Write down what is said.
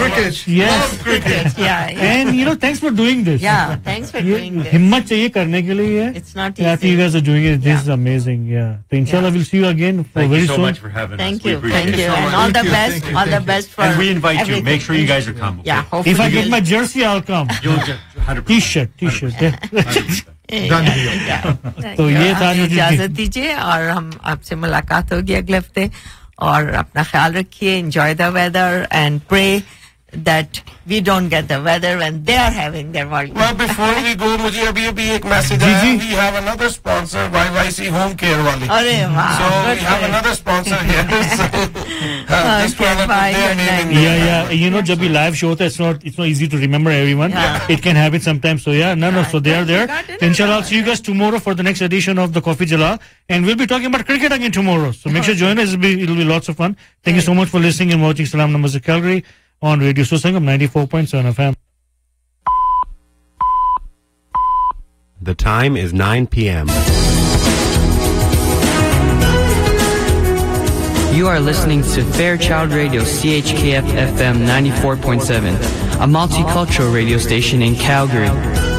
cricket. Yes. Love cricket. Yeah. And thanks for doing this. Yeah, thanks for doing this. हिम्मत चाहिए करने के लिए ये. It's not Yeah, I think you guys are doing it. This is amazing. Yeah. So inshallah, we'll see you again very soon. Thank you so much for having us. Thank you. We appreciate Thank you. it. And all the best. All the best for And we invite you. everything. Make sure you guys are coming. Yeah. Hopefully. If I get my jersey, I'll come. You'll get 100%. T-shirt. Done deal. तो ये था जो इजाजत दीजिए और हम आपसे मुलाकात होगी अगले हफ्ते और अपना ख्याल रखिए. Enjoy the weather and pray that we don't get the weather when they are having their World Cup. Well, before we go, मुझे अभी एक message आया. We have another sponsor, YYC Home Care वाले. अरे वाह. So we have another sponsor here. Okay, bye. Good night. Yeah. जब भी live show होता है, it's not easy to remember everyone. Yeah. It can happen sometimes. So so they are there. Inshallah, I'll see you guys tomorrow for the next edition of the Coffee Jala, and we'll be talking about cricket again tomorrow. So make sure you join us. It'll be lots of fun. Thank you so much for listening and watching Salam Namaz Calgary on Radio Susangam 94.7 FM. The time is 9 p.m. You are listening to Fairchild Radio CHKF FM 94.7, a multicultural radio station in Calgary.